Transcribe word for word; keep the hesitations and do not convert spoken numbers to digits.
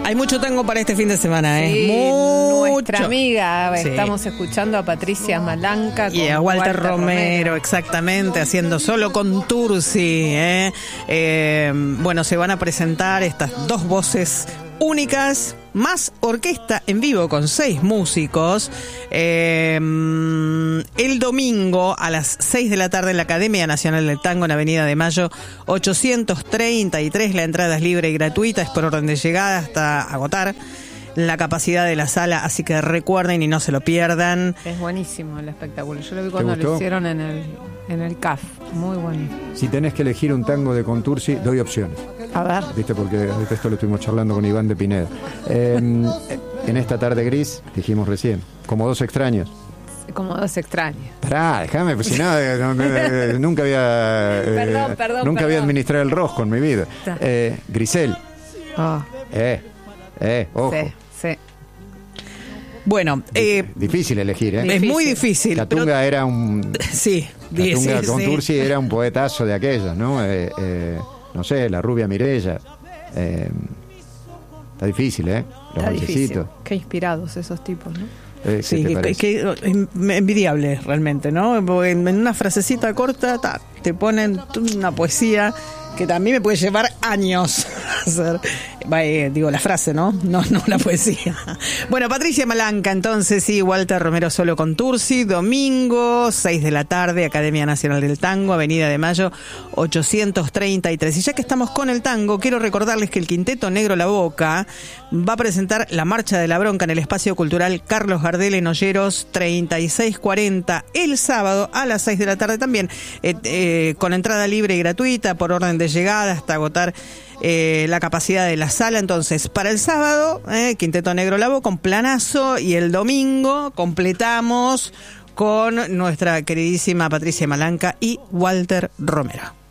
Hay mucho tango para este fin de semana, ¿eh? Sí, mucho. Nuestra amiga, Sí. Estamos escuchando a Patricia Malanca Y a Walter, Walter Romero, Romero, exactamente, haciendo Solo con Tursi, ¿eh? Eh, bueno, se van a presentar estas dos voces únicas, más orquesta en vivo con seis músicos, eh, el domingo a las seis de la tarde en la Academia Nacional del Tango en Avenida de Mayo ochocientos treinta y tres. La entrada es libre y gratuita, es por orden de llegada hasta agotar la capacidad de la sala, así que recuerden y no se lo pierdan. Es buenísimo el espectáculo. Yo lo vi cuando lo hicieron en el en el C A F. Muy bueno. Si tenés que elegir un tango de Contursi, doy opciones. A ver. Viste, porque de esto lo estuvimos charlando con Iván de Pineda. Eh, en esta tarde gris, dijimos recién, como dos extraños. Como dos extraños. Pará, déjame, pues si no, no, no, nunca había eh, perdón, perdón, nunca perdón. había administrado el rosco en mi vida. Eh, Grisel. Oh. Eh, eh, ojo. Sí, sí. Bueno, eh, difícil elegir, ¿eh? Es muy difícil. Catunga pero... era un. Sí, Catunga sí, Contursi sí. era un poetazo de aquellos, ¿no? Eh, eh, no sé, la rubia Mireya. Eh, está difícil, ¿eh? Los está difícil. Qué inspirados esos tipos, ¿no? Eh, sí, que, que, envidiable realmente, ¿no? Porque en una frasecita corta ta, te ponen una poesía que también me puede llevar años hacer, eh, digo la frase, ¿no? No, no la poesía. Bueno, Patricia Malanca, entonces, sí, Walter Romero Solo con Tursi, domingo, seis de la tarde, Academia Nacional del Tango, Avenida de Mayo, ochocientos treinta y tres. Y ya que estamos con el tango, quiero recordarles que el Quinteto Negro La Boca va a presentar La Marcha de la Bronca en el Espacio Cultural Carlos Gardel en Olleros treinta y seis cuarenta, el sábado a las seis de la tarde también, eh, eh, con entrada libre y gratuita, por orden de llegada hasta agotar eh, la capacidad de la sala. Entonces, para el sábado, eh, Quinteto Negro La Boca con planazo, y el domingo completamos con nuestra queridísima Patricia Malanca y Walter Romero.